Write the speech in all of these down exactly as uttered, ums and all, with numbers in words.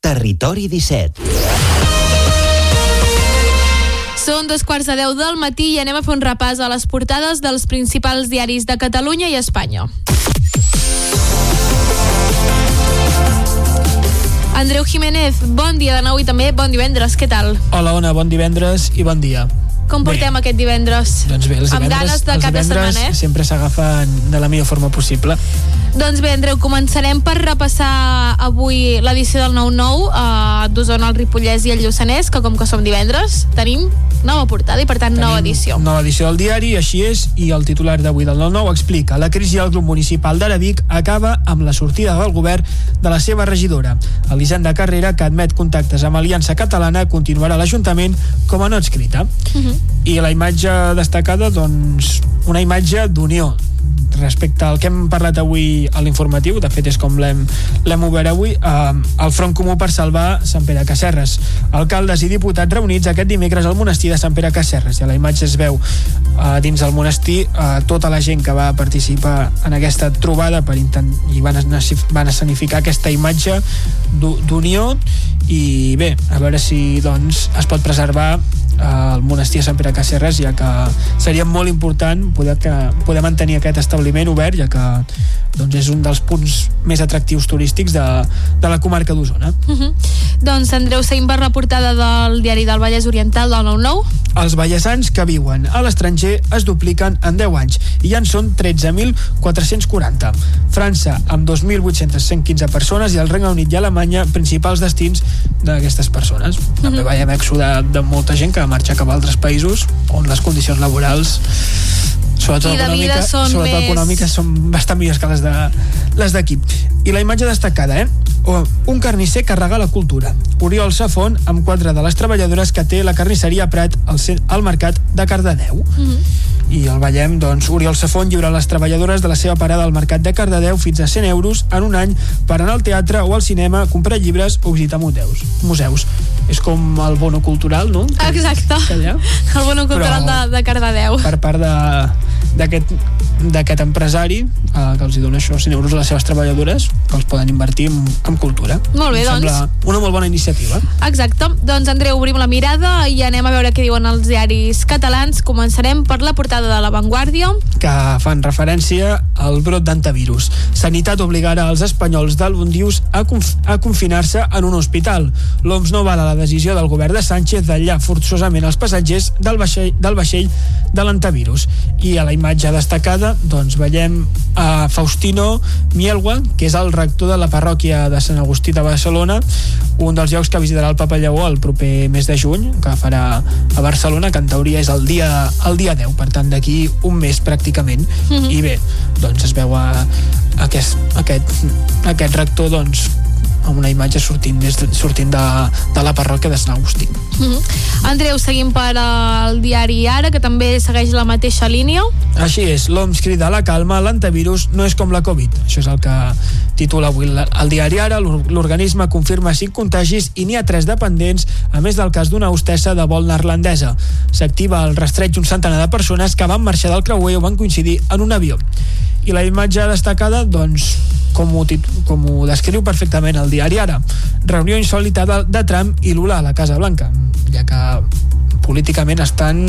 Territori disset. Són dos quarts de deu del matí i anem a fer un repàs a les portades dels principals diaris de Catalunya i Espanya. Andreu Jiménez, bon dia de nou i també bon divendres, què tal? Hola, Ona, bon divendres i bon dia. Com portem bé. Aquest divendres? Doncs bé, els divendres, amb ganes de cap de setmana, eh? sempre s'agafen de la millor forma possible. Doncs bé, Andreu, començarem per repassar avui l'edició del nou nou a d'Osona, el Ripollès i el Lluçanès, que com que som divendres, tenim nova portada i per tant tenim nova edició. Nova edició del diari, així és, i el titular d'avui del nou nou explica: la crisi al grup municipal d'Ara Vic acaba amb la sortida del govern de la seva regidora. Elisenda Carrera, que admet contactes amb Aliança Catalana, continuarà a l'Ajuntament com a no adscrita. Uh-huh. I la imatge destacada, doncs, una imatge d'unió respecte al que hem parlat avui a l'informatiu. De fet és com l'hem, l'hem obert avui, eh, el Front Comú per salvar Sant Pere Casserres. Alcaldes i diputats reunits aquest dimecres al monestir de Sant Pere Casserres, i a la imatge es veu eh, dins del monestir eh, tota la gent que va participar en aquesta trobada per intent, i van, van escenificar aquesta imatge d'unió. I bé, a veure si doncs es pot preservar el monestir de Sant Pere Casserres, ja que seria molt important poder, que, poder mantenir aquest establiment obert, ja que doncs, és un dels punts més atractius turístics de, de la comarca d'Osona. Uh-huh. Doncs Andreu, seguim per la portada del diari del Vallès Oriental del nou nou. Els vallesans que viuen a l'estranger es dupliquen en deu anys i ja en són tretze mil quatre-cents quaranta. França, amb dos mil vuit-cents quinze persones, i el Regne Unit i Alemanya, principals destins d'aquestes persones. Uh-huh. També veiem èxode de molta gent que marxa cap a altres països on les condicions laborals, sobretot econòmica, sobretot més... econòmiques, són bastant millors que les de les d'aquí. I la imatge destacada, eh? Un carnisser que regala cultura. Oriol Safon amb quatre de les treballadores que té la carnisseria Prat al, al mercat de Cardedeu. Mm-hmm. I el veiem, doncs, Oriol Safon lliura a les treballadores de la seva parada al mercat de Cardedeu fins a cent euros en un any per anar al teatre o al cinema, comprar llibres o visitar museus. museus. És com el bono cultural, no? Exacte. El bono cultural de, de Cardedeu. Per part de d'aquest d'aquest empresari eh, que els hi dona això, cent euros a les seves treballadores, que els poden invertir en, en cultura. Molt bé, em doncs. Una molt bona iniciativa. Exacte. Doncs, Andreu, obrim la mirada i anem a veure què diuen els diaris catalans. Començarem per la portada de La Vanguardia, que fan referència al brot d'antivirus. Sanitat obligarà els espanyols d'Albondius a, conf a confinar-se en un hospital. L'O M S no avala la decisió del govern de Sánchez d'aïllar forçosament els passatgers del vaixell, del vaixell de l'antivirus. I a la imatge destacada doncs veiem a Faustino Mielgua, que és el rector de la parròquia de Sant Agustí de Barcelona, un dels llocs que visitarà el Papa Lleó el proper mes de juny, que farà a Barcelona, que en teoria és el dia, el dia deu, per tant d'aquí un mes pràcticament. Mm-hmm. I bé, doncs es veu a, a aquest, aquest, aquest rector doncs amb una imatge sortint, des de, sortint de, de la parròquia de Sant Agustí. Mm-hmm. Andreu, seguim per al diari Ara, que també segueix la mateixa línia. Així és, l'O M S crida a la calma, l'antivirus no és com la Covid. Això és el que titula avui el diari Ara. L'organisme confirma cinc contagis i n'hi ha tres dependents, a més del cas d'una hostessa de vol neerlandesa. S'activa el rastreig d'un centenar de persones que van marxar del creuer o van coincidir en un avió. I la imatge destacada, doncs, com ho, com ho descriu perfectament el diari Ara. Reunió insòlita de, de Trump i Lula a la Casa Blanca, ja que políticament estan...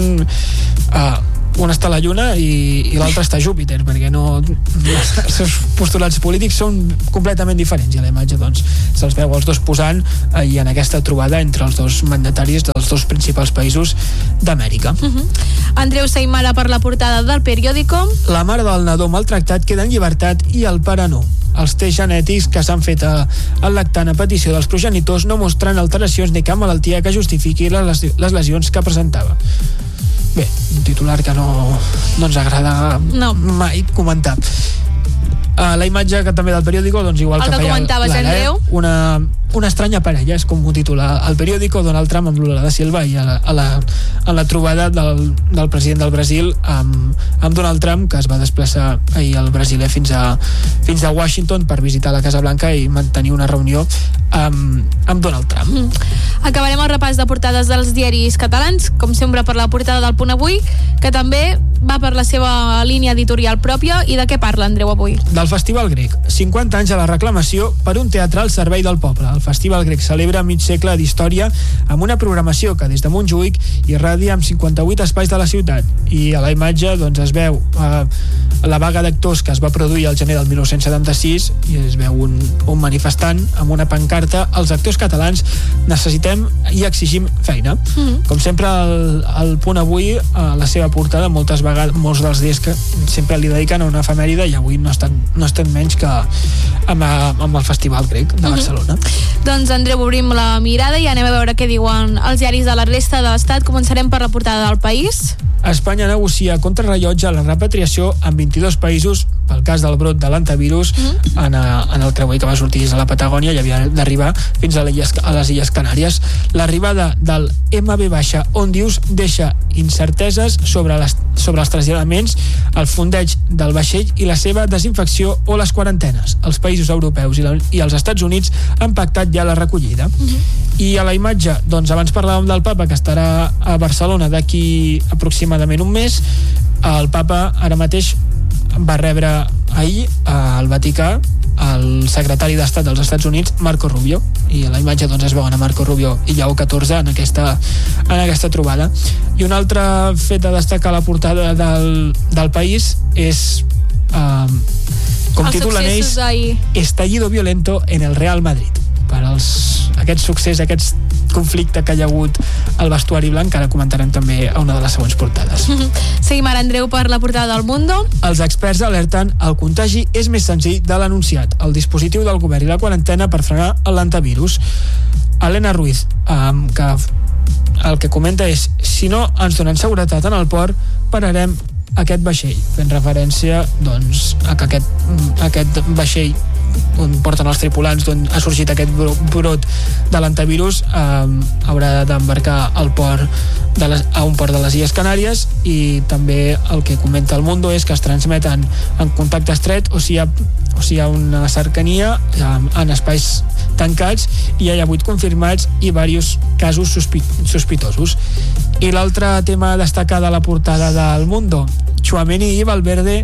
Uh, un està a la Lluna i, i l'altre està a Júpiter, perquè no, els seus postulats polítics són completament diferents, i a la imatge doncs se'ls veu els dos posant eh, i en aquesta trobada entre els dos mandataris dels dos principals països d'Amèrica. Uh-huh. Andreu, seguim ara per la portada del periòdico. La mare del nadó maltractat queda en llibertat i el pare no. Els tests genètics que s'han fet a, al lactant a petició dels progenitors no mostren alteracions ni cap malaltia que justifiqui les, les lesions que presentava. Bé, un titular que no, no ens agrada no. mai comentar. Uh, la imatge que també del periòdico, doncs igual el que, que feia comentaves, Andreu, una, una estranya parella, és com ho titula el periòdico. Donald Trump amb Lula da Silva, i a la, a la, a la trobada del, del president del Brasil amb, amb Donald Trump, que es va desplaçar ahir al Brasil fins a, fins a Washington per visitar la Casa Blanca i mantenir una reunió amb, amb Donald Trump. Mm. Acabarem el repàs de portades dels diaris catalans, com sempre per la portada del Punt Avui, que també va per la seva línia editorial pròpia. I de què parla, Andreu, avui? Del Festival Grec. cinquanta anys a la reclamació per un teatre al servei del poble. El Festival Grec celebra mig segle d'història amb una programació que des de Montjuïc irradia amb cinquanta-vuit espais de la ciutat. I a la imatge doncs, es veu eh, la vaga d'actors que es va produir al gener del dinou setanta-sis i es veu un, un manifestant amb una pancarta: els actors catalans necessitem i exigim feina. Mm-hmm. Com sempre, el, el Punt Avui, a la seva portada, moltes vegades, molts dels dies que sempre li dediquen a una efemèride, i avui no estan, no estan menys que amb, amb el Festival Grec de Barcelona. Mm-hmm. Doncs, Andreu, obrim la mirada i anem a veure què diuen els diaris de la resta de l'Estat. Començarem per la portada del País. Espanya negocia contrarrellotge la repatriació en vint-i-dos països pel cas del brot de l'antivirus. Mm. en, a, en el creuer que va sortir a la Patagònia i havia d'arribar fins a, les, a les Illes Canàries. L'arribada del ema be Ondius deixa incerteses sobre, les, sobre els traslladaments, el fondeig del vaixell i la seva desinfecció o les quarantenes. Els països europeus i, la, i els Estats Units han pactat ja la recollida. Mm-hmm. I a la imatge, doncs abans parlàvem del papa, que estarà a Barcelona d'aquí aproximadament un mes. El papa ara mateix va rebre ahir al Vaticà el secretari d'Estat dels Estats Units, Marco Rubio, i a la imatge doncs es veuen a Marco Rubio i Lleó catorze en aquesta, en aquesta trobada. I un altre fet a destacar a la portada del, del País és eh, com titulen ells, estallido violento en el Real Madrid. Per als, aquest succés, aquest conflicte que hi ha hagut al vestuari blanc, que ara comentarem també a una de les següents portades. Seguim ara, Andreu, per la portada del Mundo. Els experts alerten el contagi és més senzill de l'anunciat. El dispositiu del govern i la quarantena per frenar l'antivirus. Helena Ruiz, um, que el que comenta és: si no ens donen seguretat en el port, pararem aquest vaixell, fent referència doncs, a que aquest, aquest vaixell on porten els tripulants, d'on ha sorgit aquest brot de l'antivirus, eh, haurà d'embarcar al port de les, a un port de les Illes Canàries. I també el que comenta el Mundo és que es transmeten en contacte estret o si hi ha, o si hi ha una cercania eh, en espais tancats, i hi ha vuit confirmats i diversos casos sospi sospitosos. I l'altre tema a destacar de la portada del Mundo: Tchouaméni i Valverde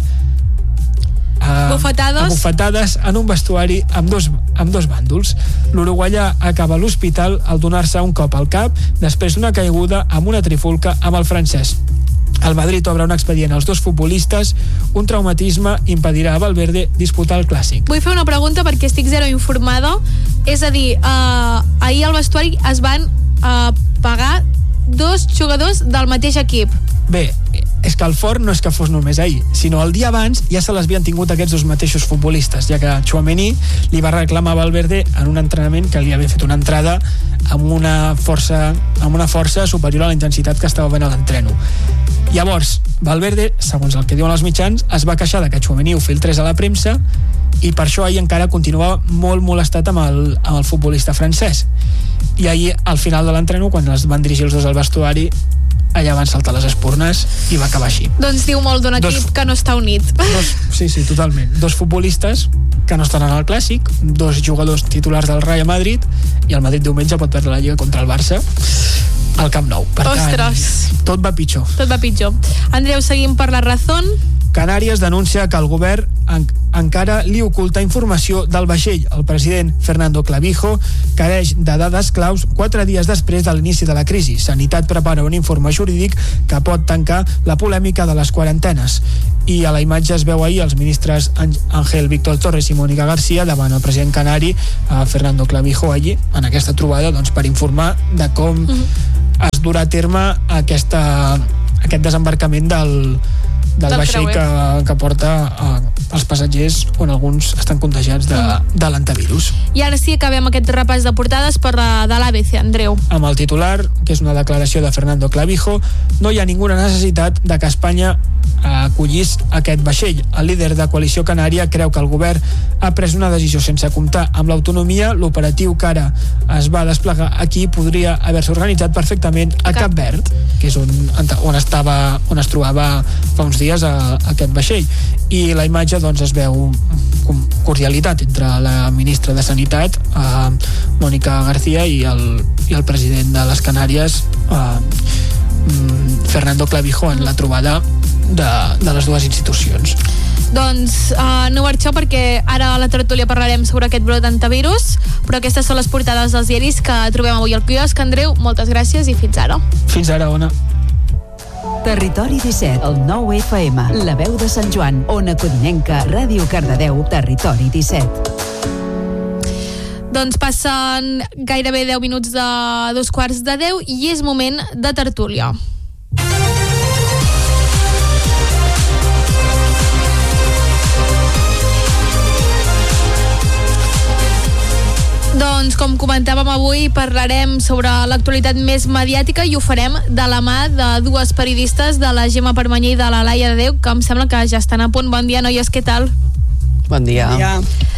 Uh, bufetades. bufetades en un vestuari amb dos, amb dos bàndols. L'uruguaià acaba a l'hospital al donar-se un cop al cap després d'una caiguda amb una trifulca amb el francès. El Madrid obre un expedient als dos futbolistes. Un traumatisme impedirà a Valverde disputar el Clàssic. Vull fer una pregunta perquè estic zero informada. És a dir, uh, ahir al vestuari es van uh, pagar dos jugadors del mateix equip. Bé, és que el fort no és que fos només ahir, sinó el dia abans ja se l'havien tingut aquests dos mateixos futbolistes, ja que Tchouaméni li va reclamar a Valverde en un entrenament que li havia fet una entrada amb una força, amb una força superior a la intensitat que estava fent a l'entreno. Llavors, Valverde, segons el que diuen els mitjans, es va queixar de que Tchouaméni ho filtrés a la premsa, i per això ahir encara continuava molt molestat amb el, amb el futbolista francès. I ahir, al final de l'entreno, quan es van dirigir els dos al vestuari, allà van saltar les espurnes i va acabar així. Doncs diu molt d'un equip dos, que no està unit. Dos, sí, sí, totalment. Dos futbolistes que no estan en el Clàssic, dos jugadors titulars del Real Madrid, i el Madrid diumenge pot perdre la Lliga contra el Barça al Camp Nou. Per Ostres! Tant, tot va pitjor. Tot va pitjor. Andreu, seguim per la Razón. Canàries denuncia que el govern en, encara li oculta informació del vaixell. El president Fernando Clavijo careix de dades claus quatre dies després de l'inici de la crisi. Sanitat prepara un informe jurídic que pot tancar la polèmica de les quarantenes. I a la imatge es veu ahir els ministres Ángel Víctor Torres i Mónica García davant el president canari, Fernando Clavijo, allí, en aquesta trobada, doncs, per informar de com mm-hmm. es durà a terme aquesta, aquest desembarcament del del, del vaixell que, que porta uh, els passatgers, on alguns estan contagiats de, mm. de l'antivirus. I ara sí, acabem aquest repàs de portades per la, de l'A B C, Andreu. Amb el titular, que és una declaració de Fernando Clavijo: no hi ha ninguna necessitat de que Espanya acollís aquest vaixell. El líder de Coalició Canària creu que el govern ha pres una decisió sense comptar amb l'autonomia. L'operatiu que ara es va desplegar aquí podria haver-se organitzat perfectament a Cap Verd, que és on, on, estava, on es trobava fa uns dies dies a, a aquest vaixell. I la imatge doncs es veu com cordialitat entre la ministra de Sanitat, eh, Mònica García, i el, i el president de les Canàries, eh, Fernando Clavijo, en la trobada de, de les dues institucions. Doncs uh, no marxeu, perquè ara a la tertúlia parlarem sobre aquest brot d'antivirus, però aquestes són les portades dels diaris que trobem avui al quiosc. Andreu, moltes gràcies i fins ara. Fins ara, Ona. Territori disset, el nou F M, la veu de Sant Joan, Ona Codinenca, Ràdio Cardedeu, Territori disset. Doncs passen gairebé deu minuts de dos quarts de deu i és moment de tertúlia. Doncs, com comentàvem avui, parlarem sobre l'actualitat més mediàtica i ho farem de la mà de dues periodistes, de la Gemma Permanyer i de la Laia de Déu, que em sembla que ja estan a punt. Bon dia, noies, què tal? Bon dia. Bon dia.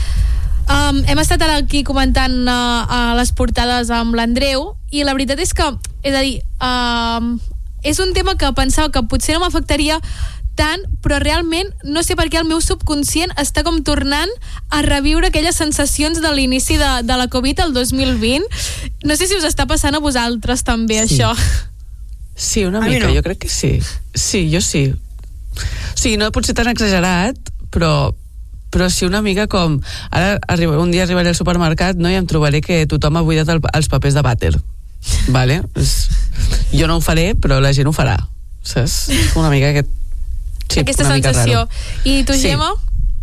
Um, hem estat ara aquí comentant uh, uh, les portades amb l'Andreu i la veritat és que, és a dir, uh, és un tema que pensava que potser no m'afectaria tant, però realment no sé per què el meu subconscient està com tornant a reviure aquelles sensacions de l'inici de, de la Covid el dos mil vint. No sé si us està passant a vosaltres també, sí. Això. Sí, una a mica, no. Jo crec que sí. Sí, jo sí. Sí, no pot ser tan exagerat, però però sí una mica com ara arriba, un dia arribaré al supermercat, no, i em trobaré que tothom ha buidat el, els papers de vàter, vale? Es, jo no ho faré, però la gent ho farà, saps? Una mica aquest sí, aquesta sensació. I tu, sí. Gemma?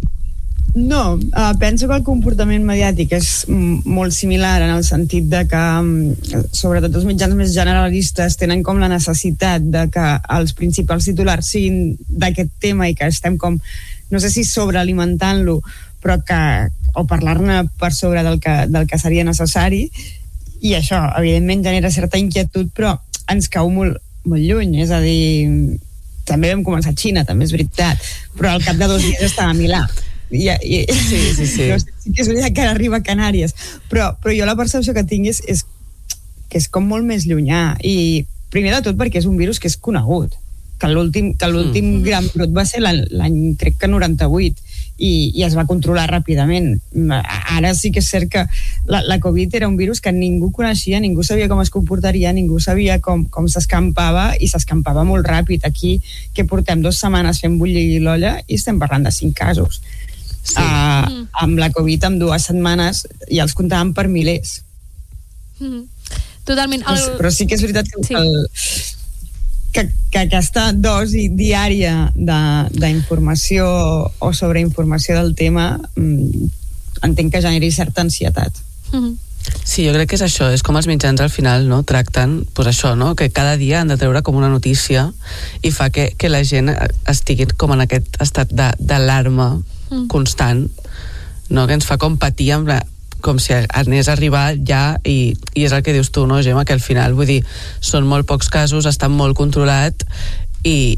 No, uh, penso que el comportament mediàtic és m- molt similar en el sentit de que um, sobretot els mitjans més generalistes tenen com la necessitat de que els principals titulars siguin d'aquest tema i que estem com, no sé si sobrealimentant-lo, però que o parlar-ne per sobre del que, del que seria necessari, i això evidentment genera certa inquietud, però ens cau molt, molt lluny, és a dir, també vam començar a Xina, també és veritat, però al cap de dos dies estava a Milà. I, i, sí, sí, sí. No sé, sí que és veritat que ara arriba a Canàries, però, però jo la percepció que tinc és, és que és com molt més llunyà, i primer de tot perquè és un virus que és conegut, que l'últim, que l'últim mm. gran brot va ser l'any, l'any crec que noranta-vuit, i, i es va controlar ràpidament. Ara sí que és cert que la, la Covid era un virus que ningú coneixia, ningú sabia com es comportaria, ningú sabia com, com s'escampava, i s'escampava molt ràpid. Aquí, que portem dues setmanes fent bullir l'olla, i estem parlant de cinc casos. Sí. Uh, mm. Amb la Covid, en dues setmanes, ja els comptàvem per milers. Mm. Totalment. El... Però, però sí que és veritat que sí. el, que, que aquesta dosi diària de, d'informació o sobreinformació del tema mm, entenc que generi certa ansietat. Mm-hmm. Sí, jo crec que és això, és com els mitjans al final, no, tracten, pues això, no, que cada dia han de treure com una notícia i fa que, que la gent estigui com en aquest estat de, d'alarma mm. constant, no, que ens fa com patir amb la, com si anés a arribar ja, i, i és el que dius tu, no, Gemma, que al final, vull dir, són molt pocs casos, estan molt controlat, i,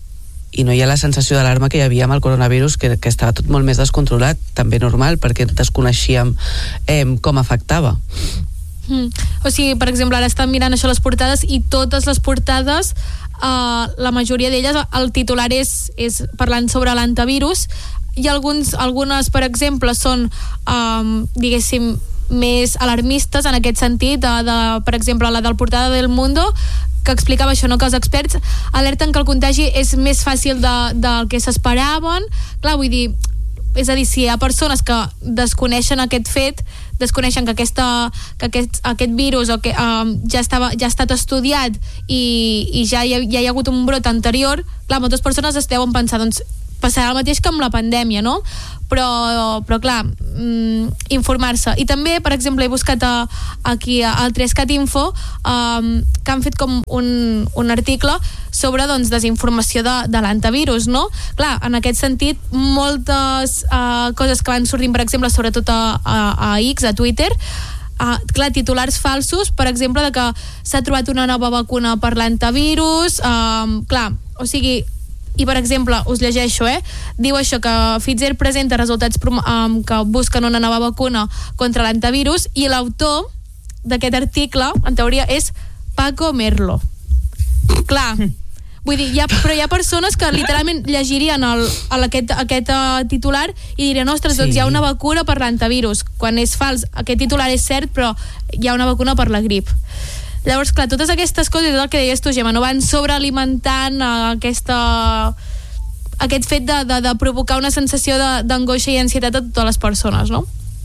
i no hi ha la sensació d'alarma que hi havia amb el coronavirus, que, que estava tot molt més descontrolat, també normal, perquè desconeixíem eh, com afectava. Mm. O sigui, per exemple, ara estan mirant això les portades, i totes les portades, uh, la majoria d'elles, el titular és, és parlant sobre l'antivirus, i alguns, algunes, per exemple, són, um, diguéssim, més alarmistes en aquest sentit, de, de, per exemple, la del portada del Mundo, que explicava això, no? Que els experts alerten que el contagi és més fàcil de, del que s'esperaven. Clar, vull dir, és a dir, si hi ha persones que desconeixen aquest fet, desconeixen que, aquesta, que aquest, aquest virus o que, um, ja, estava, ja ha estat estudiat i, i ja, hi ha, ja hi ha hagut un brot anterior, clar, moltes persones es deuen pensar, doncs, passarà el mateix que amb la pandèmia, no? Però, però clar, mm, informar-se. I també, per exemple, he buscat a, aquí al Trescat Info, um, que han fet com un, un article sobre, doncs, desinformació de, de l'antivirus, no? Clar, en aquest sentit, moltes uh, coses que van sortint, per exemple, sobretot a, a, a X, a Twitter, uh, clar, titulars falsos, per exemple, de que s'ha trobat una nova vacuna per l'antivirus, um, clar, o sigui, i per exemple, us llegeixo, eh? Diu això, que Pfizer presenta resultats prom- um, que busquen una nova vacuna contra l'antivirus, i l'autor d'aquest article, en teoria, és Paco Merlo. Clar, Vull dir, hi ha, però hi ha persones que literalment llegirien el, el, aquest, aquest uh, titular i dirien, ostres, sí. doncs hi ha una vacuna per l'antivirus, quan és fals. Aquest titular és cert, però hi ha una vacuna per la grip. Llavors, clar, totes aquestes coses, és el que deies tu, Gemma, no van sobrealimentant uh, aquesta... aquest fet de, de, de provocar una sensació d'angoixa i ansietat a totes les persones, no?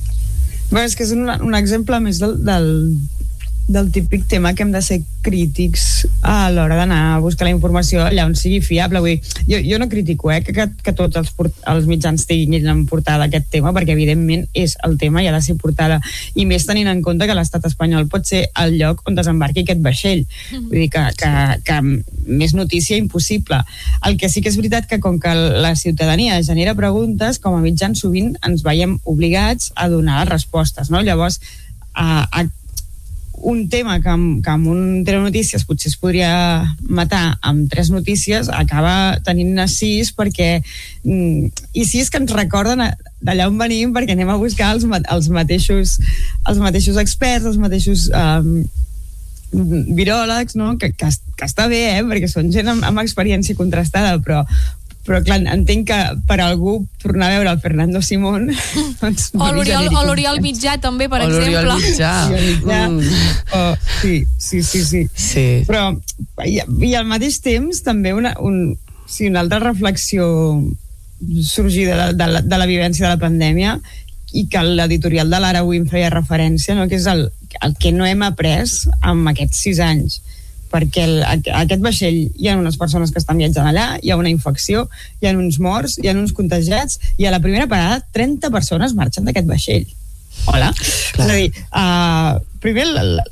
Bé, és que és un, un exemple més del, del, del típic tema que hem de ser crítics a l'hora d'anar a buscar la informació allà on sigui fiable. Vull dir, jo, jo no critico eh, que, que tots els, port, els mitjans tinguin en portada aquest tema, perquè evidentment és el tema i ha de ser portada, i més tenint en compte que l'estat espanyol pot ser el lloc on desembarqui aquest vaixell. Vull dir que, que, que més notícia impossible. El que sí que és veritat que com que la ciutadania genera preguntes, com a mitjans sovint ens veiem obligats a donar respostes, no? Llavors, a, a un tema que amb, que amb un telenotícies potser es podria matar amb tres notícies, acaba tenint-ne sis, perquè mm, i sis que ens recorden d'allà on venim, perquè anem a buscar els, els mateixos els mateixos experts, els mateixos um, viròlegs, no? que, que, que està bé, eh? Perquè són gent amb, amb experiència contrastada, però però clar, entenc que per algú tornar a veure el Fernando Simón doncs, o l'Oriol Mitjà també, per o exemple. L'Oriol Mitjà. Mm. Oh, sí, sí, sí, sí, sí. Però i, i al mateix temps també una, un, sí, una altra reflexió sorgida de, de, la, de la vivència de la pandèmia, i que l'editorial de l'Ara avui em feia referència, no? Que és el, el que no hem après en aquests sis anys, perquè el, aquest vaixell hi ha unes persones que estan viatjant allà, hi ha una infecció, hi ha uns morts, hi ha uns contagiats, i a la primera parada trenta persones marxen d'aquest vaixell. Hola? Clar. És a dir, uh, primer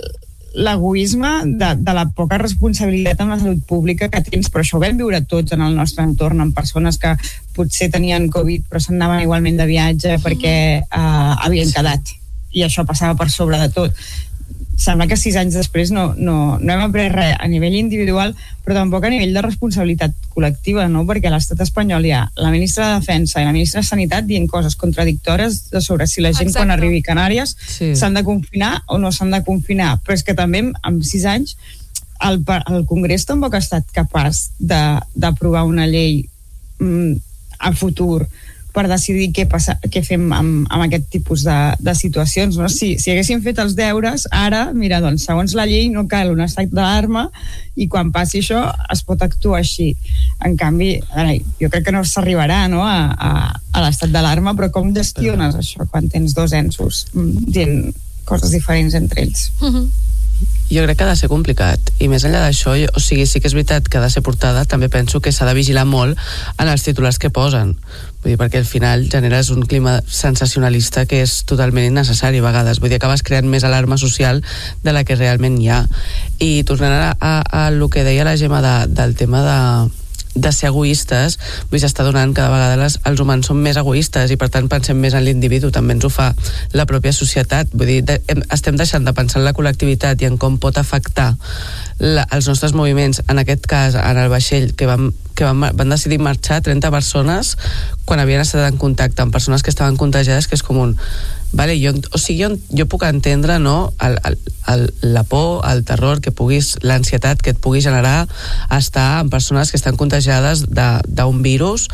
l'egoisme de, de la poca responsabilitat amb la salut pública que tens, però això ho vam viure tots en el nostre entorn, amb persones que potser tenien Covid però se'n anaven igualment de viatge perquè uh, havien quedat, i això passava per sobre de tot. Sembla que sis anys després no, no, no hem après res a nivell individual, però tampoc a nivell de responsabilitat col·lectiva, no? Perquè a l'estat espanyol hi ha la ministra de Defensa i la ministra de Sanitat dient coses contradictòries sobre si la gent Exacte. Quan arribi a Canàries sí. s'han de confinar o no s'han de confinar. Però és que també amb sis anys el, el Congrés tampoc ha estat capaç d'aprovar una llei mm, a futur per decidir què, passa, què fem amb, amb aquest tipus de, de situacions, no? Si, si haguéssim fet els deures, ara, mira, doncs, segons la llei no cal un estat d'alarma i quan passi això es pot actuar així. En canvi, ara, jo crec que no s'arribarà, no, a, a, a l'estat d'alarma, però com gestiones això quan tens dos ensos dient coses diferents entre ells? Uh-huh. Jo crec que ha de ser complicat, i més enllà d'això, o sigui, sí que és veritat que ha de ser portada, també penso que s'ha de vigilar molt en els titulars que posen, vull dir, perquè al final generes un clima sensacionalista que és totalment innecessari a vegades, vull dir, acabes creant més alarma social de la que realment hi ha. I tornant a, a, a el que deia la Gemma de, del tema de de ser egoistes, vull dir, s'està donant cada vegada les, els humans són més egoistes i per tant pensem més en l'individu, també ens ho fa la pròpia societat, vull dir, de, estem deixant de pensar en la col·lectivitat i en com pot afectar la, els nostres moviments, en aquest cas en el vaixell que vam, que van, van decidir marxar trenta persones quan havien estat en contacte amb persones que estaven contagiades, que és com un vale, jo, o sigui, jo, jo puc entendre, no, el, el, el, la por, el terror que puguis, l'ansietat que et pugui generar estar amb persones que estan contagiades d'un virus,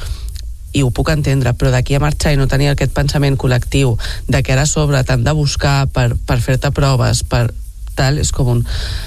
i ho puc entendre, però d'aquí a marxar i no tenir aquest pensament col·lectiu de que ara a sobre t'han de buscar per, per fer-te proves, per tal, és com un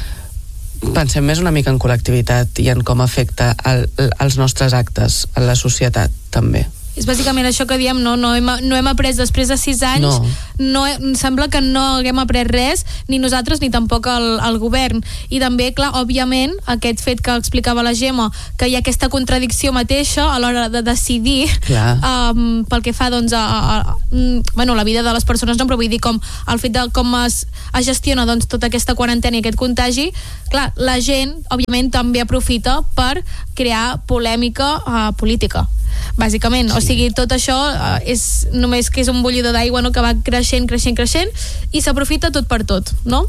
pensem més una mica en col·lectivitat i en com afecta el, el, els nostres actes en la societat també. És bàsicament això que diem, no, no, hem, no hem après després de sis anys, no. No, sembla que no haguem après res, ni nosaltres ni tampoc el, el govern, i també, clar, òbviament aquest fet que explicava la Gemma, que hi ha aquesta contradicció mateixa a l'hora de decidir um, pel que fa doncs a, a, a bueno, la vida de les persones, no, però vull dir com el fet de com es, es gestiona doncs tota aquesta quarantena i aquest contagi, clar, la gent òbviament també aprofita per crear polèmica uh, política, bàsicament, sí. O sigui, tot això uh, és només que és un bullidor d'aigua, no?, que va creixent, creixent, creixent i s'aprofita tot per tot, no?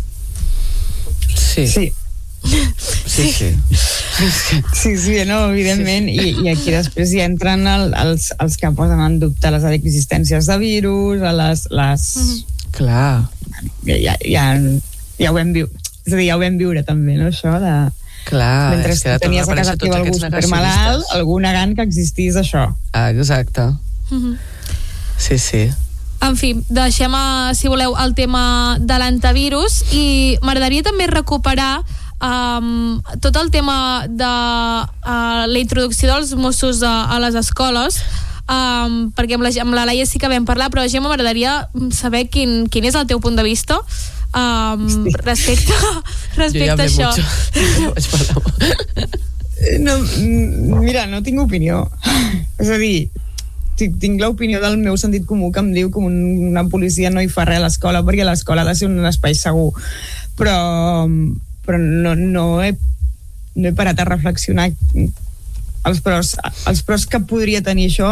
Sí. Sí. Sí, sí. Sí, sí, no, evidentment, i, i aquí després hi entren el, els, els que posen en dubte les existències de virus, a les... les... Mm-hmm. Clar. Ja, ja, ja, ja ho vam viure, és a dir, ja ho vam viure també, no, això de... Clar, mentre és que ara tenies a tornen a casa aparèixer teva tots algú aquests supermalalt, negacionistes. algú negant que existís això. Ah, exacte. Mhm. Sí, sí. En fi, deixem, a, si voleu, el tema de l'antivirus i m'agradaria també recuperar um, tot el tema de uh, la introducció dels Mossos a, a les escoles, um, perquè amb la, amb la Laia sí que vam parlar, però Gemma, m'agradaria saber quin, quin és el teu punt de vista um, sí. respecte, respecte a això. Jo vaig parlar. No, mira, no tinc opinió. És a dir, tinc l'opinió del meu sentit comú que em diu que una policia no hi fa res a l'escola perquè l'escola ha de ser un espai segur, però, però no, no, he, no he parat a reflexionar els pros, els pros que podria tenir això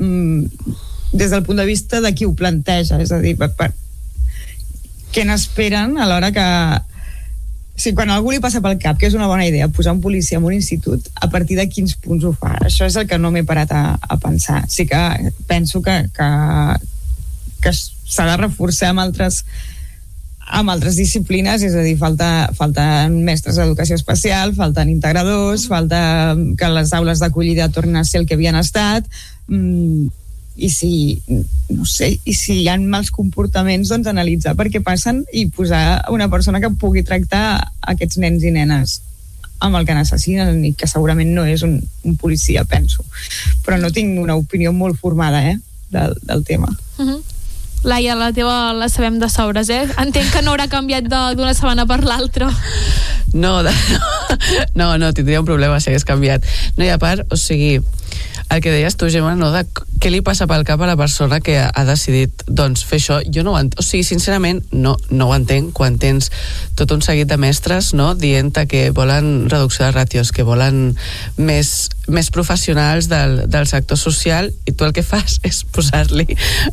des del punt de vista de qui ho planteja, és a dir, per, per, què n'esperen a l'hora que si quan a algú li passa pel cap que és una bona idea posar un policia en un institut, a partir de quins punts ho fa? Això és el que no m'he parat a, a pensar. Sí que penso que, que, que s'ha de reforçar amb altres amb altres disciplines, és a dir, falta, falten mestres d'educació especial, falten integradors, falta que les aules d'acollida tornin a ser el que havien estat, mm, i si, no sé, i si hi ha mals comportaments, doncs analitzar per què passen i posar una persona que pugui tractar aquests nens i nenes amb el que necessiten, i que segurament no és un, un policia, penso. Però no tinc una opinió molt formada, eh, del, del tema. Uh-huh. Laia, la teva la sabem de sobres, eh? Entenc que no haurà canviat d'una setmana per l'altra. No, de, no, no, tindria un problema si hagués canviat. No, i a part, o sigui, el que deies tu, Gemma, no, de què li passa pel cap a la persona que ha decidit, doncs, fer això, jo no ho entenc, o sigui, sincerament, no, no ho entenc quan tens tot un seguit de mestres, no?, dient que volen reducció de ràtios, que volen més, més professionals del, del sector social, i tu el que fas és posar-li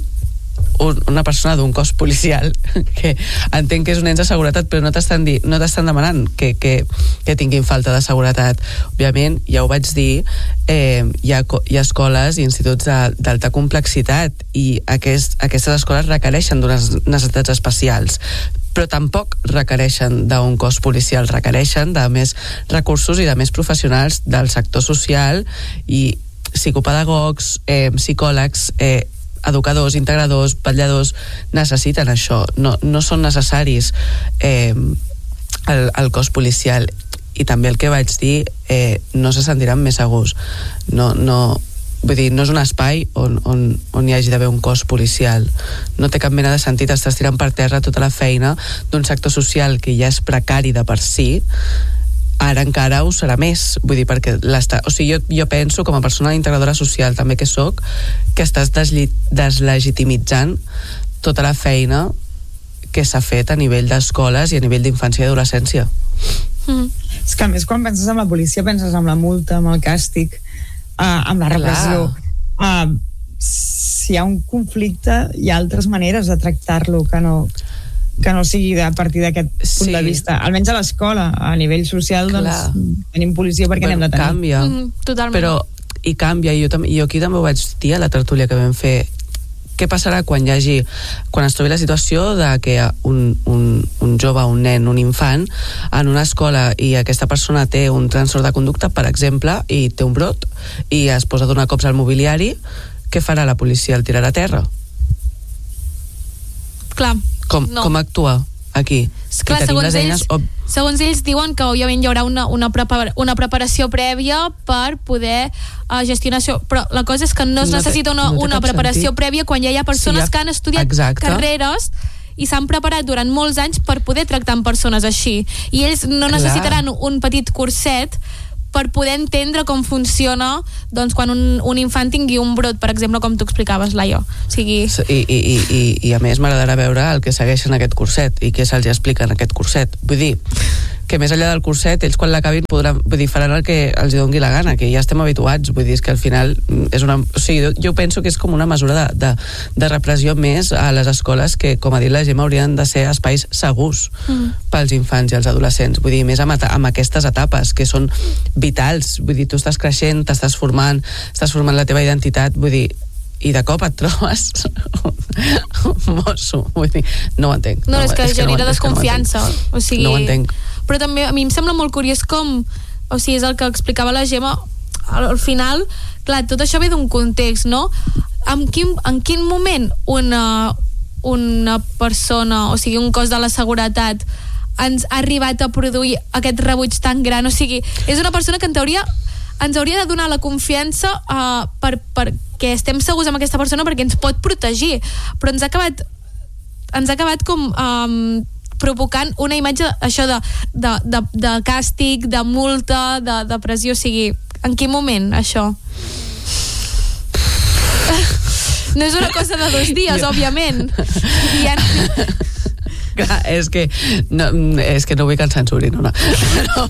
una persona d'un cos policial que entenc que és un ens de seguretat, però no t'estan, di- no t'estan demanant que, que, que tinguin falta de seguretat. Òbviament, ja ho vaig dir, eh, hi, ha, hi ha escoles i instituts de, d'alta complexitat, i aquest, aquestes escoles requereixen d'unes necessitats especials, però tampoc requereixen d'un cos policial, requereixen de més recursos i de més professionals del sector social, i psicopedagogs, eh, psicòlegs, eh, educadors, integradors, vetlladors, necessiten això, no, no són necessaris eh, el, el cos policial. I també el que vaig dir, eh, no se sentiran més segurs, no, no, vull dir, no és un espai on, on, on hi hagi d'haver un cos policial, no té cap mena de sentit, estàs tirant per terra tota la feina d'un sector social que ja és precari de per si, ara encara ho serà més, vull dir, perquè o sigui, jo, jo penso, com a persona integradora social també que soc, que estàs desli- deslegitimitzant tota la feina que s'ha fet a nivell d'escoles i a nivell d'infància i adolescència. Mm. És que a més quan penses en la policia penses en la multa, amb el càstig, eh, amb la repressió. Eh, si hi ha un conflicte hi ha altres maneres de tractar-lo que no que no sigui a partir d'aquest punt Sí. de vista, almenys a l'escola, a nivell social, Clar. doncs tenim policia perquè Bueno, n'hem de tenir. canvia, Mm, totalment. però i canvia, i jo, tam- jo aquí també ho vaig dir a la tertúlia que vam fer. Què passarà quan hi hagi, quan es trobi la situació de que un, un, un jove, un nen, un infant en una escola i aquesta persona té un trastorn de conducta, per exemple, i té un brot i es posa a donar cops al mobiliari, què farà la policia? El tirarà a terra? Clar, Com, no. com actua aquí? Clar, I tenim segons les eines, ells, ob... segons ells diuen que òbviament hi haurà una, una, prepara, una preparació prèvia per poder uh, gestionar això, però la cosa és que no es No té- necessita una, no té una cap preparació sentit. prèvia quan ja hi ha persones Sí, ja- que han estudiat exacte. carreres i s'han preparat durant molts anys per poder tractar amb persones així, i ells no Clar. necessitaran un petit curset per poder entendre com funciona, doncs, quan un, un infant tingui un brot, per exemple, com tu explicaves, Laia. O sigui... I, i, i, i, i a més m'agradarà veure el que segueixen aquest curset i què se'ls explica en aquest curset. Vull dir, que més enllà del curset, ells quan l'acabin podran, vull dir, faran el que els doni la gana, que ja estem habituats, vull dir, és que al final és una... O sigui, jo penso que és com una mesura de, de, de repressió més a les escoles que, com ha dit la Gemma, haurien de ser espais segurs mm. pels infants i els adolescents, vull dir, més amb, amb aquestes etapes que són vitals, vull dir, tu estàs creixent, t'estàs formant, estàs formant la teva identitat, vull dir, i de cop et trobes un mosso, vull dir, no ho entenc. No, no és que és genera no, desconfiança. És que no o sigui, no ho entenc. Però també a mi em sembla molt curiós com o sigui, és el que explicava la Gemma, al, al final, clar, tot això ve d'un context, no? En quin, en quin moment una, una persona, o sigui, un cos de la seguretat ens ha arribat a produir aquest rebuig tan gran? O sigui, és una persona que en teoria ens hauria de donar la confiança uh, per, perquè estem segurs amb aquesta persona perquè ens pot protegir, però ens ha acabat ens ha acabat com um, provocant una imatge això de, de, de, de càstig, de multa, de, de pressió. O sigui, en quin moment això? No és una cosa de dos dies, òbviament. I ja... Clar, és que no, és que no vull que ens censurin, no? No,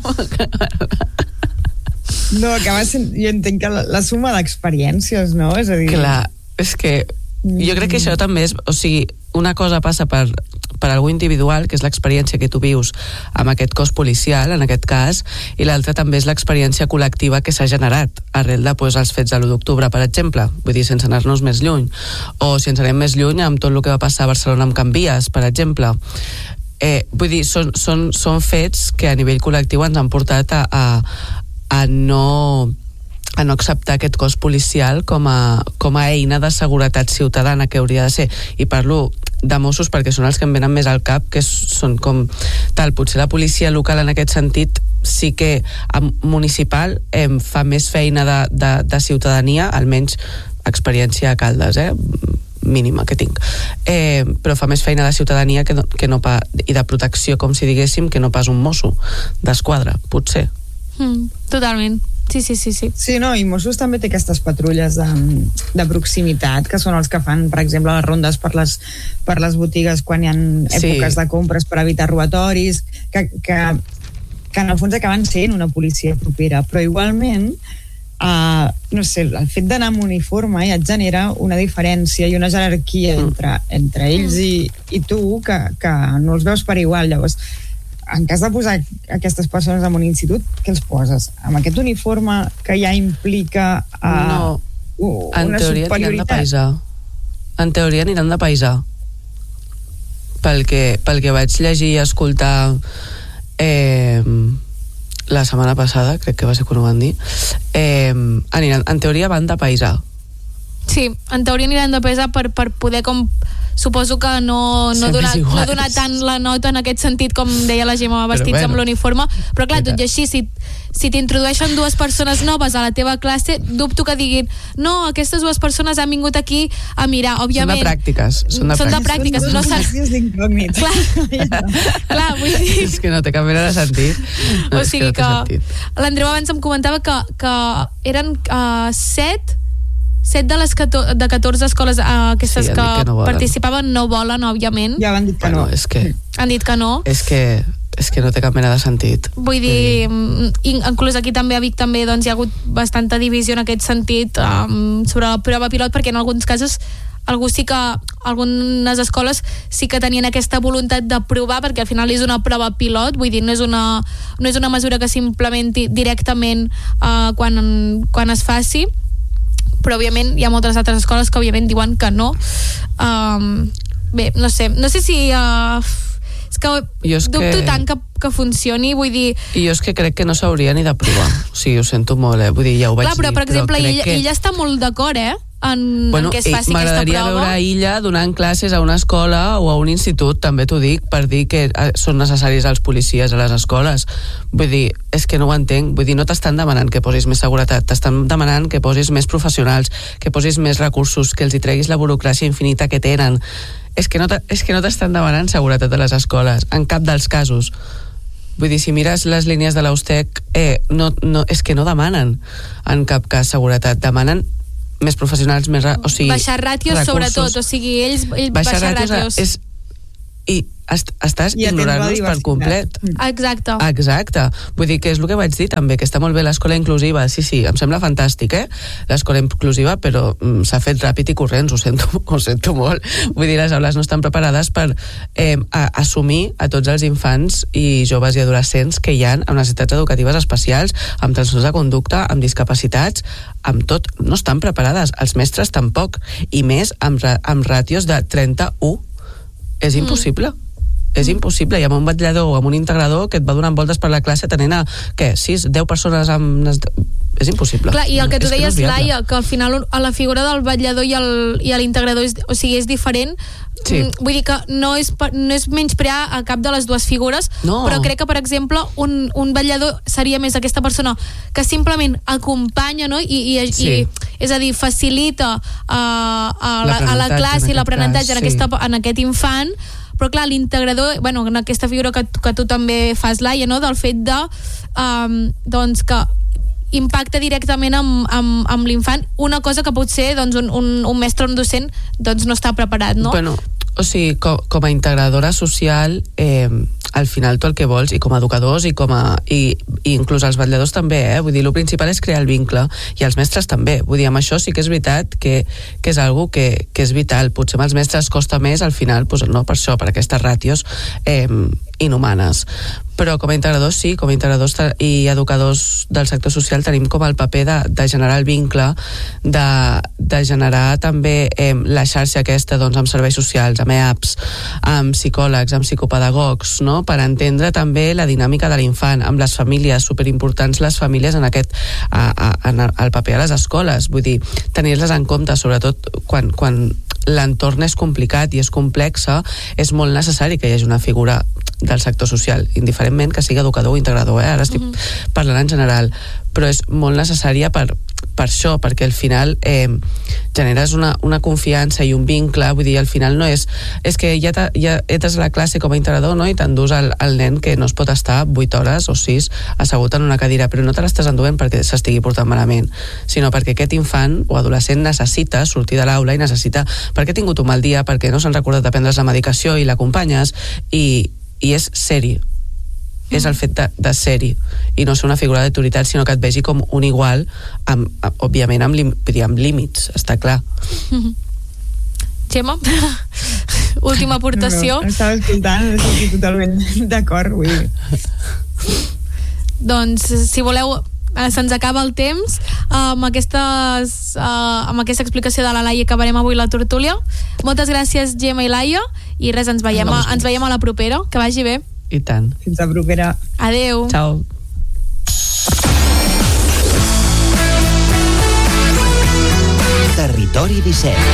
no acaba sent, jo entenc que la, la suma d'experiències, no? És a dir... Clar, és que jo crec que això també és, o sigui, una cosa passa per, per algú individual, que és l'experiència que tu vius amb aquest cos policial, en aquest cas, i l'altra també és l'experiència col·lectiva que s'ha generat arrel de pues, els fets de l'u d'octubre, per exemple, vull dir, sense anar-nos més lluny, o si ens anem més lluny amb tot el que va passar a Barcelona amb Can Vies, per exemple. Eh, vull dir, són, són, són fets que a nivell col·lectiu ens han portat a, a, a no... a no acceptar aquest cos policial com a, com a eina de seguretat ciutadana que hauria de ser, i parlo de Mossos perquè són els que em venen més al cap, que són com tal, potser la policia local en aquest sentit sí que municipal em fa més feina de, de, de ciutadania, almenys experiència a Caldes, eh? mínima que tinc, eh, però fa més feina de ciutadania que no, que no pa, i de protecció, com si diguéssim, que no pas un mosso d'esquadra, potser. Mm, totalment. Sí, sí, sí, sí. Sí, no, i Mossos també té aquestes patrulles de, de proximitat, que són els que fan, per exemple, les rondes per les, per les botigues quan hi ha èpoques sí. de compres per evitar robatoris, que, que, que en el fons acaben sent una policia propera, però igualment uh, no sé, el fet d'anar amb uniforme ja et genera una diferència i una jerarquia entre, entre ells i, i tu, que, que no els veus per igual. Llavors, en cas de posar aquestes persones en un institut, què els poses? Amb aquest uniforme que ja implica uh, no. una en teoria superioritat? Aniran de paisà. En teoria aniran de paisà. Pel que, pel que vaig llegir i escoltar eh, la setmana passada, crec que va ser quan ho van dir, eh, aniran, en teoria van de paisà. Sí, en teoria aniran de paisà per, per poder com... Suposo que no, no, donar, no donar tant la nota en aquest sentit com deia la Gemma, vestits bueno. amb l'uniforme, però clar, tot i així, si, si t'introdueixen dues persones noves a la teva classe, dubto que diguin, no, aquestes dues persones han vingut aquí a mirar, òbviament. Són de pràctiques. Són de són pràctiques. De pràctiques no s'han... clar, clar, vull dir... És que no té cap mena de sentit. No, o sigui que, no que, que l'Andreu abans em comentava que, que eren uh, set set de les catorze, de catorze escoles uh, aquestes sí, que, que no participaven no volen, òbviament. Ja van dit que bueno, no. És que, han dit que no. És que, és que no té cap mena de sentit. Vull dir, mm. inclús aquí també a Vic també doncs, hi ha hagut bastanta divisió en aquest sentit um, sobre la prova pilot, perquè en alguns casos algú sí que, algunes escoles sí que tenien aquesta voluntat de provar, perquè al final és una prova pilot, vull dir, no és una, no és una mesura que s'implementi directament uh, quan, quan es faci, però òbviament hi ha moltes altres escoles que òbviament diuen que no. Um, bé, no sé, no sé si uh, és que és dubto que... tant que, que funcioni, vull dir... I jo és que crec que no s'hauria ni de provar, o sigui, ho sento molt, eh? Vull dir, ja ho vaig clar, però, dir, per exemple, però ella, que... ella està molt d'acord, eh? En, bueno, en què es faci aquesta prova. M'agradaria veure a Illa donant classes a una escola o a un institut, també t'ho dic, per dir que són necessaris els policies a les escoles. Vull dir, és que no ho entenc. Vull dir, no t'estan demanant que posis més seguretat, t'estan demanant que posis més professionals, que posis més recursos, que els hi treguis la burocràcia infinita que tenen. És que no, és que no t'estan demanant seguretat a les escoles, en cap dels casos. Vull dir, si mires les línies de l'Austec, eh, no, no, és que no demanen en cap cas seguretat, demanen més professionals, més, o sigui, baixar ràtios recursos. Sobretot, o sigui, ells, ells baixar, baixar ràtios, ràtios. És, i est, estàs I ignorant-los per complet. Exacte. Exacte. Vull dir que és el que vaig dir també, que està molt bé l'escola inclusiva, sí, sí, em sembla fantàstic, eh? L'escola inclusiva, però mm, s'ha fet ràpid i corrents, ho sento, ho sento molt. Vull dir, les aules no estan preparades per eh, a, assumir a tots els infants i joves i adolescents que hi ha amb necessitats educatives especials, amb trastorns de conducta, amb discapacitats, amb tot, no estan preparades. Els mestres tampoc, i més amb, amb ràtios de trenta-u. És impossible. és impossible, i amb un vetllador o amb un integrador que et va donant voltes per la classe tenint a, què, sis, deu persones amb... és impossible. Clar, i el que tu és deies, que no Laia, que al final a la figura del vetllador i, el, i l'integrador és, o sigui, és diferent. Sí. Vull dir que no és, no és menysprear a cap de les dues figures, no. Però crec que, per exemple, un, un vetllador seria més aquesta persona que simplement acompanya, no? I, i, sí. i és a dir, facilita uh, a, la, a la classe i l'aprenentatge en, sí. en aquest infant, però clar, l'integrador, bueno, en aquesta figura que, que tu també fas, Laia, no? Del fet de um, doncs que impacta directament amb, amb, amb l'infant, una cosa que potser doncs, un, un, un mestre o un docent doncs, no està preparat, no? Bueno, o sigui, com, com a integradora social, eh, al final tu el que vols, i com a educadors i com a i, i inclús els vetlladors també, eh? Vull dir, el principal és crear el vincle, i els mestres també. Vull dir, amb això sí que és veritat que, que és algo que, que és vital. Potser amb els mestres costa més al final, doncs, no, per això, per aquestes ràtios eh, inhumanes. Però com a integradors sí, com a integradors i educadors del sector social tenim com el paper de, de generar el vincle, de, de generar també eh, la xarxa aquesta doncs, amb serveis socials, amb E A Ps, amb psicòlegs, amb psicopedagogs, no? Per entendre també la dinàmica de l'infant, amb les famílies, superimportants les famílies en aquest a, a, en el paper a les escoles, vull dir, tenir-les en compte, sobretot quan, quan l'entorn és complicat i és complexa, és molt necessari que hi hagi una figura del sector social, indiferentment que sigui educador o integrador, eh? Ara estic mm-hmm. parlant en general, però és molt necessària per, per això, perquè al final eh, generes una, una confiança i un vincle, vull dir, al final no és és que ja, ja entres a la classe com a integrador, no? I t'endús el, el nen que no es pot estar vuit hores o sis assegut en una cadira, però no te l'estàs enduent perquè s'estigui portant malament, sinó perquè aquest infant o adolescent necessita sortir de l'aula i necessita, perquè ha tingut un mal dia, perquè no s'han recordat de prendre's la medicació i l'acompanyes, i i és seri, mm. és el fet de, de seri i no ser una figura d'autoritat, sinó que et vegi com un igual, amb, amb, òbviament amb, lim, amb límits, està clar. Mm-hmm. Gemma, última aportació. No, no, estava escoltant, estic totalment d'acord, vull dir. Doncs, si voleu, se'ns acaba el temps. Amb, aquestes, uh, amb aquesta explicació de la Laia acabarem avui la tertúlia. Moltes gràcies, Gemma i Laia, i res, ens veiem, a, ens veiem a la propera. Que vagi bé. I tant. Fins la propera. Adeu. Ciao. Territori disset.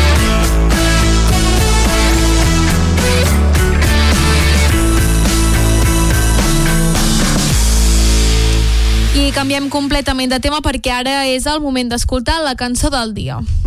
I canviem completament de tema perquè ara és el moment d'escoltar la cançó del dia.